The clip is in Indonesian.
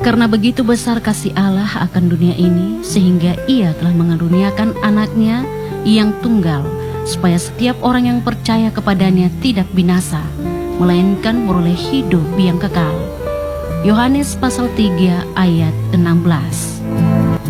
Karena begitu besar kasih Allah akan dunia ini, sehingga Ia telah mengaruniakan anaknya yang tunggal, supaya setiap orang yang percaya kepadanya tidak binasa, melainkan beroleh hidup yang kekal. Yohanes pasal 3 ayat 16.